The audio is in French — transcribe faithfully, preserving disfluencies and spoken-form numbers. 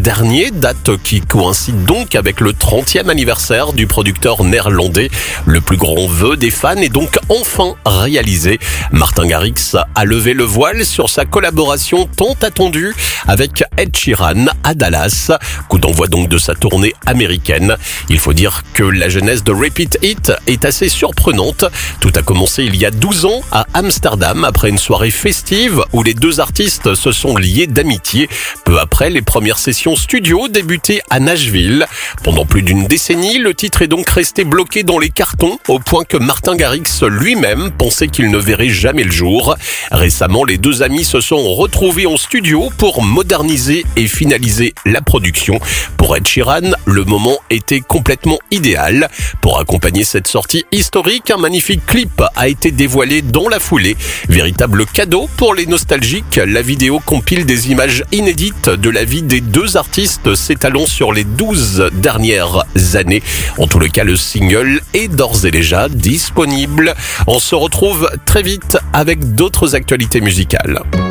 dernier, date qui coïncide donc avec le trentième anniversaire du producteur néerlandais. Le plus grand vœu des fans est donc enfin réalisé. Martin Garrix a levé le voile sur sa collaboration tant attendue avec Ed Sheeran à Dallas. Coup d'envoi donc de sa tournée américaine. Il faut dire que la genèse de Repeat It est assez surprenante. Tout a commencé il y a douze ans à Amsterdam après une soirée festive où les deux artistes se sont liés d'amitié. Peu après, les premières sessions studio débutaient à Nashville. Pendant plus d'une décennie, le titre est donc resté bloqué dans les cartons au point que Martin Garrix lui-même pensait qu'il ne verrait jamais le jour. Récemment, les deux amis se sont retrouvés en studio pour moderniser et finaliser la production. Pour Ed Sheeran, le moment était complètement idéal. Pour accompagner cette sortie historique, un magnifique clip a été dévoilé dans la foulée. Véritable cadeau pour les nostalgiques, la vidéo compile des images inédites de la vie des deux artistes s'étalant sur les douze dernières années. En tout le cas, le single est d'ores et déjà disponible. On se retrouve très vite avec d'autres actualités musicales.